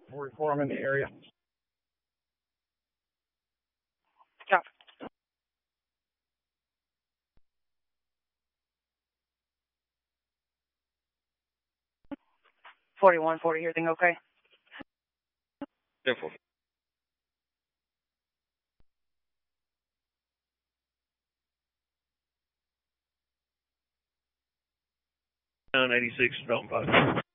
44, I'm in the area. Yeah. 4140, everything okay? Careful. 986, Development 5.